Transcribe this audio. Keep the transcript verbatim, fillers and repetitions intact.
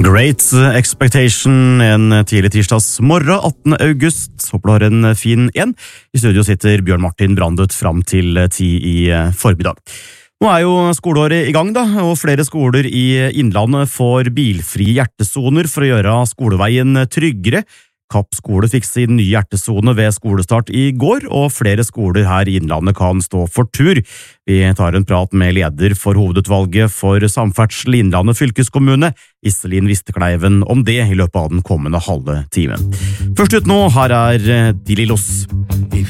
Great Expectation, en tidlig tirsdags morgen, attende august. Håper du har en fin en. I studio sitter Bjørn Martin Brandet fram til ti i formiddag. Nå er jo skoleåret i gang da, og flere skoler i Innlandet får bilfrie hjertesoner for å gjøre skoleveien tryggere. Kapp skole fikk sin nye hjertesone ved skolestart i går, og flere skoler her i Innlandet kan stå for tur. Vi tar en prat med leder for hovedutvalget for Samferdsel i Innlandet fylkeskommune, Iselin Vistekleiven, om det i løpet av den kommende halve timen. Først ut nå, her er De Lillos.